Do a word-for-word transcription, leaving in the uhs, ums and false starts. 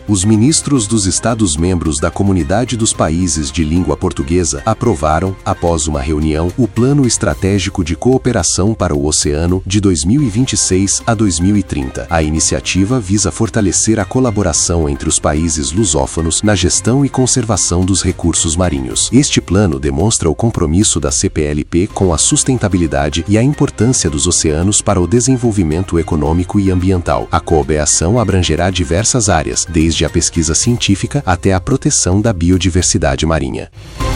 Os ministros dos Estados-membros da Comunidade dos Países de Língua Portuguesa aprovaram, após uma reunião, o Plano Estratégico de Cooperação para o Oceano de dois mil e vinte e seis a dois mil e trinta. A iniciativa visa fortalecer a colaboração entre os países lusófonos na gestão e conservação dos recursos marinhos. Este plano demonstra o compromisso da C P L P com a sustentabilidade e a importância dos oceanos para o desenvolvimento econômico e ambiental. A cooperação abrangerá diversas áreas, desde a pesquisa científica até a proteção da biodiversidade marinha.